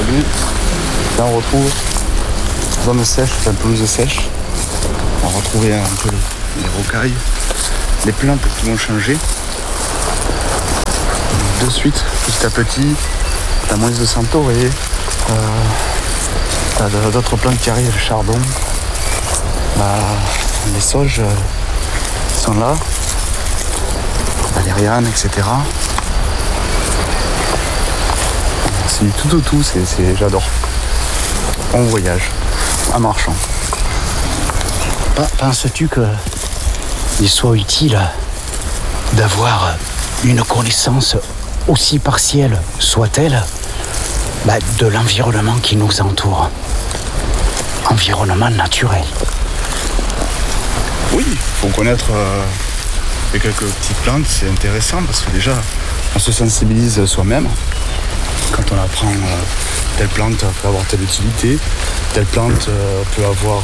sablé. Là on retrouve zone sèche, enfin pelouse sèche. On va retrouver un peu les rocailles, les plantes qui vont changer. De suite, petit à petit, la moïse de Centauré, d'autres plantes qui arrivent, le chardon, les sauges sont là, valériane, etc. C'est tout, j'adore. On voyage, en marchant. Penses-tu qu'il soit utile d'avoir une connaissance aussi partielle soit-elle de l'environnement qui nous entoure, environnement naturel? Oui, il faut connaître quelques petites plantes, c'est intéressant parce que déjà on se sensibilise soi-même quand on apprend telle plante peut avoir telle utilité, telle plante peut avoir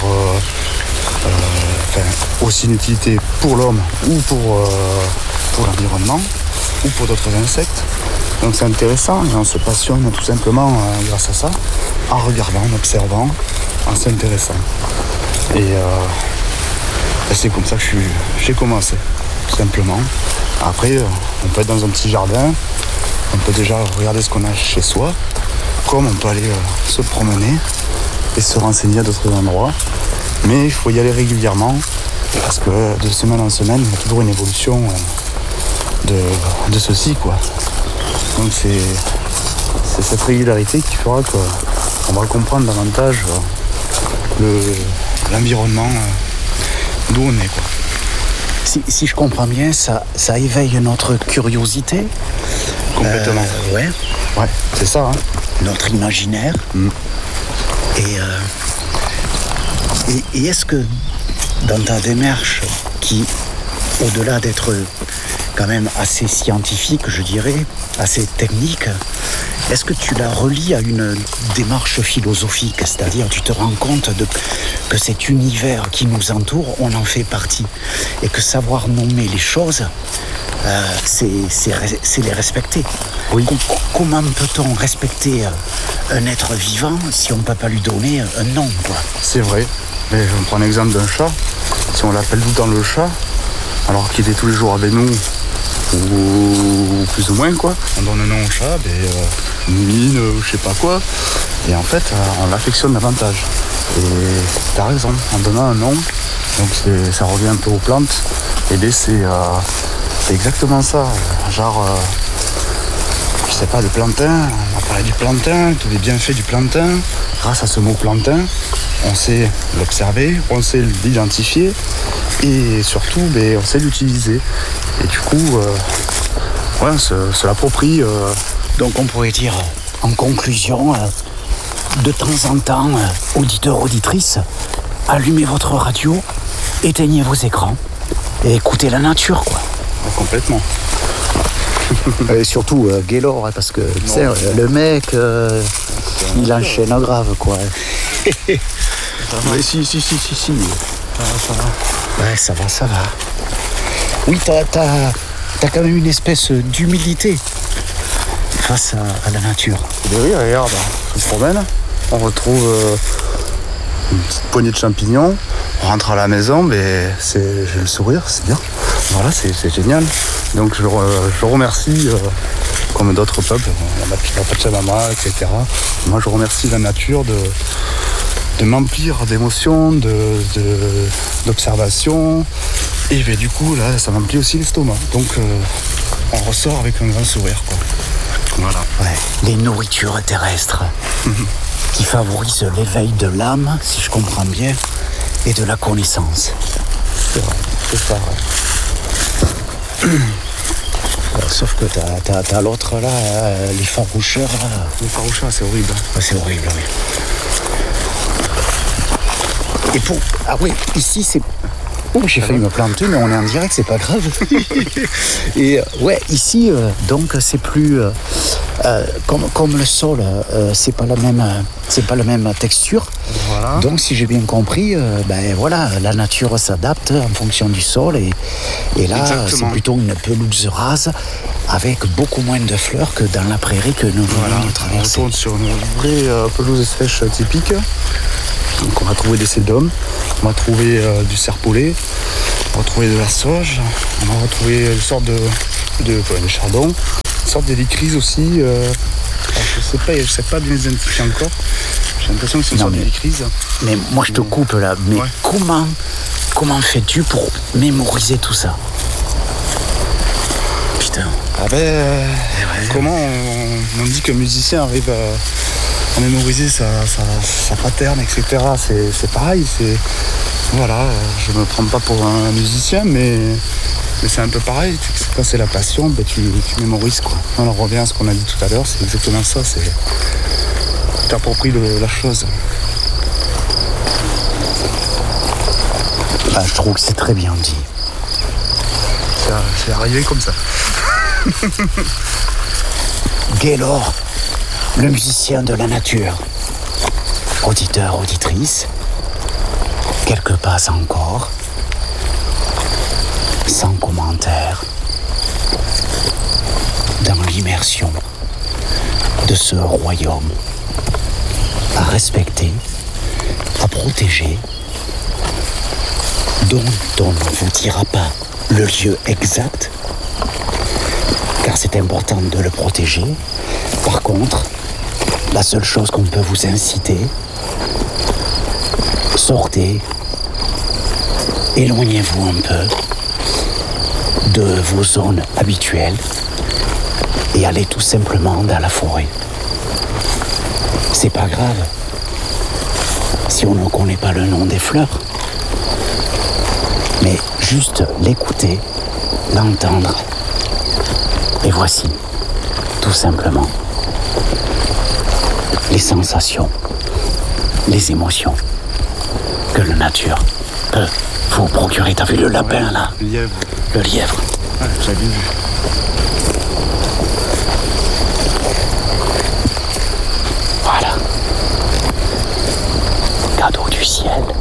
aussi une utilité pour l'homme ou pour l'environnement ou pour d'autres insectes. Donc c'est intéressant et on se passionne tout simplement grâce à ça, en regardant, en observant, en s'intéressant. Et c'est comme ça que j'ai commencé, tout simplement. Après, on peut être dans un petit jardin, on peut déjà regarder ce qu'on a chez soi, comme on peut aller se promener et se renseigner à d'autres endroits. Mais il faut y aller régulièrement, parce que de semaine en semaine, il y a toujours une évolution de ceci, quoi. Donc c'est cette régularité qui fera qu'on va comprendre davantage l'environnement d'où on est, quoi. Si je comprends bien, ça éveille notre curiosité. Complètement. Ouais, c'est ça. Hein. Notre imaginaire. Et est-ce que dans ta démarche qui, au-delà d'être quand même assez scientifique, je dirais, assez technique, est-ce que tu la relis à une démarche philosophique? C'est-à-dire, tu te rends compte que cet univers qui nous entoure, on en fait partie. Et que savoir nommer les choses, c'est les respecter. Oui. Comment peut-on respecter un être vivant si on ne peut pas lui donner un nom, quoi? C'est vrai. Mais je vais prendre l'exemple d'un chat. Si on l'appelle tout le temps le chat, alors qu'il est tous les jours avec nous, ou plus ou moins, quoi. On donne un nom au chat, Mine, je sais pas quoi. Et en fait, on l'affectionne davantage. Et t'as raison, en donnant un nom, donc ça revient un peu aux plantes, et bien c'est exactement ça. Genre, je sais pas, le plantain, on va parler du plantain, tous les bienfaits du plantain. Grâce à ce mot plantain, on sait l'observer, on sait l'identifier, et surtout, on sait l'utiliser. Et du coup, on se l'approprie. Donc on pourrait dire, en conclusion, de temps en temps, auditeurs, auditrices, allumez votre radio, éteignez vos écrans et écoutez la nature, quoi. Complètement. Et surtout Gaylor, parce que tu sais, le mec, il enchaîne grave, quoi. Mais si. Ça va. Ouais, ça va. Oui, t'as quand même une espèce d'humilité face à la nature. Mais oui, regarde, on se promène, on retrouve une petite poignée de champignons, on rentre à la maison, j'ai le sourire, c'est bien. Voilà, c'est génial. Donc je remercie, comme d'autres peuples, la Pachamama, etc. Moi, je remercie la nature de m'emplir d'émotions, d'observations. Et du coup, là, ça m'emplit aussi l'estomac. Donc, on ressort avec un grand sourire, quoi. Voilà. Ouais, les nourritures terrestres qui favorisent l'éveil de l'âme, si je comprends bien, et de la connaissance. C'est vrai, c'est ça, ouais. Sauf que t'as l'autre là, les faroucheurs là. Les faroucheurs, c'est horrible. Ouais, c'est horrible, oui. Et ici c'est... Oh, j'ai failli me planter, mais on est en direct, c'est pas grave. Et ouais, ici, donc c'est plus Comme le sol, c'est pas la même texture. Voilà. Donc si j'ai bien compris, voilà, la nature s'adapte en fonction du sol et là c'est plutôt une pelouse rase avec beaucoup moins de fleurs que dans la prairie que nous venons de traverser. On retourne sur une vraie pelouse sèche typique. Donc on va trouver des sédums, on va trouver du serpolet, on va trouver de la sauge, on va retrouver une sorte de chardon, une sorte d'élycrise aussi. Je sais pas bien les identifier encore. J'ai l'impression que c'est une sorte d'élycrise. Mais moi je te coupe là, mais comment fais-tu pour mémoriser tout ça? Putain. Comment on dit qu'un musicien arrive à mémoriser sa pattern, etc. C'est pareil, voilà, je me prends pas pour un musicien, mais c'est un peu pareil. Quand c'est la passion, tu mémorises quoi. On en revient à ce qu'on a dit tout à l'heure, c'est exactement ça, tu t'appropries la chose. Je trouve que c'est très bien dit. C'est arrivé comme ça. Gaylor, le musicien de la nature. Auditeur, auditrice, quelques passes encore, sans commentaire, dans l'immersion de ce royaume à respecter, à protéger, dont on ne vous dira pas le lieu exact, car c'est important de le protéger. Par contre, la seule chose qu'on peut vous inciter, sortez, éloignez-vous un peu de vos zones habituelles et allez tout simplement dans la forêt. C'est pas grave si on ne connaît pas le nom des fleurs, mais juste l'écouter, l'entendre. Et voici, tout simplement, les sensations, les émotions que la nature peut vous procurer. T'as vu le lapin là? Le lièvre. Ouais, j'avais vu. Voilà. Cadeau du ciel.